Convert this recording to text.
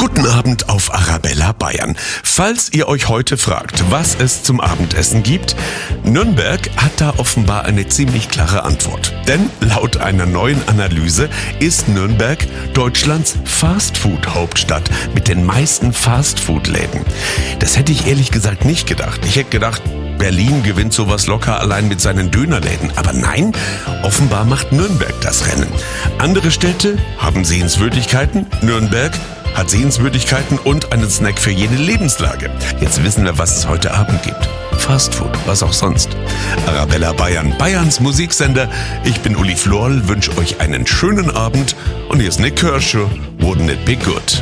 Guten Abend auf Arabella Bayern. Falls ihr euch heute fragt, was es zum Abendessen gibt, Nürnberg hat da offenbar eine ziemlich klare Antwort. Denn laut einer neuen Analyse ist Nürnberg Deutschlands Fastfood-Hauptstadt mit den meisten Fastfood-Läden. Das hätte ich ehrlich gesagt nicht gedacht. Ich hätte gedacht, Berlin gewinnt sowas locker allein mit seinen Dönerläden. Aber nein, offenbar macht Nürnberg das Rennen. Andere Städte haben Sehenswürdigkeiten. Nürnberg hat Sehenswürdigkeiten und einen Snack für jede Lebenslage. Jetzt wissen wir, was es heute Abend gibt. Fastfood, was auch sonst. Arabella Bayern, Bayerns Musiksender. Ich bin Uli Florl, wünsche euch einen schönen Abend. Und hier ist Nick Kershaw, Wouldn't It Be Good?